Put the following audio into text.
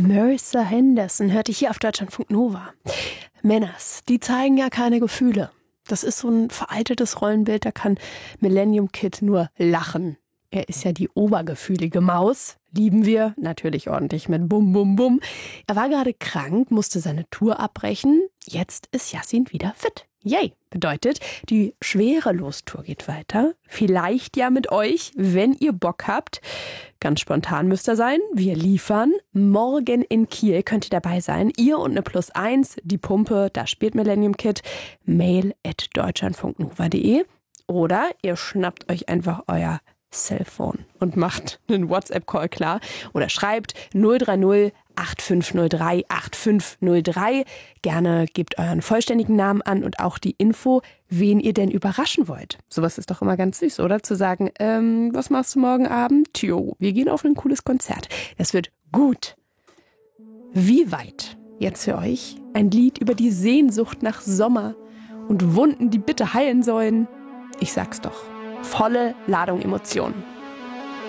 Marissa Henderson hörte ich hier auf Deutschlandfunk Nova. Männers, die zeigen ja keine Gefühle. Das ist so ein veraltetes Rollenbild, da kann Millennium Kid nur lachen. Er ist ja die obergefühlige Maus. Lieben wir, natürlich ordentlich mit Bum Bum Bum. Er war gerade krank, musste seine Tour abbrechen. Jetzt ist Yassin wieder fit. Yay! Bedeutet, die Schwerelos-Tour geht weiter. Vielleicht ja mit euch, wenn ihr Bock habt. Ganz spontan müsst ihr sein. Wir liefern. Morgen in Kiel könnt ihr dabei sein. Ihr und eine +1, die Pumpe, da spielt Millennium Kid. mail@deutschlandfunknova.de. Oder ihr schnappt euch einfach euer Cellphone und macht einen WhatsApp-Call klar. Oder schreibt 030 8503 8503. Gerne gebt euren vollständigen Namen an und auch die Info, wen ihr denn überraschen wollt. Sowas ist doch immer ganz süß, oder? Zu sagen, was machst du morgen Abend? Tjo, wir gehen auf ein cooles Konzert. Das wird gut. Wie weit? Jetzt für euch ein Lied über die Sehnsucht nach Sommer und Wunden, die bitte heilen sollen. Ich sag's doch. Volle Ladung Emotionen.